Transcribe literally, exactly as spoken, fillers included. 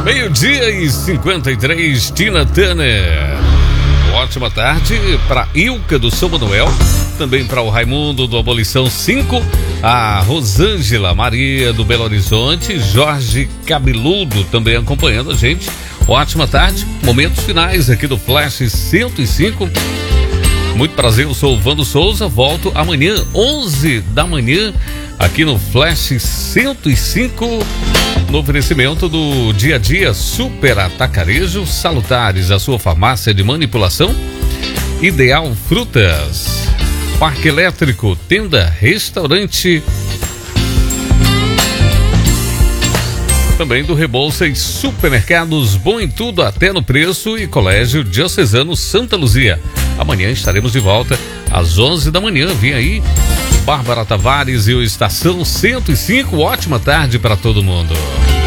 Meio-dia e cinquenta e três, Tina Turner. Ótima tarde para Ilka do São Manuel, também para o Raimundo do Abolição cinco, a Rosângela Maria do Belo Horizonte, Jorge Cabeludo também acompanhando a gente. Ótima tarde, momentos finais aqui do Flash cento e cinco. Muito prazer, eu sou o Vando Souza, volto amanhã, onze da manhã, aqui no Flash cento e cinco, no oferecimento do Dia a Dia Super Atacarejo, Salutares, a sua farmácia de manipulação, Ideal Frutas, Parque Elétrico, Tenda, Restaurante, também do Rebouça e Supermercados Bom em Tudo, até no preço, e Colégio Diocesano Santa Luzia. Amanhã estaremos de volta às onze da manhã. Vem aí Bárbara Tavares e o Estação cento e cinco. Ótima tarde para todo mundo.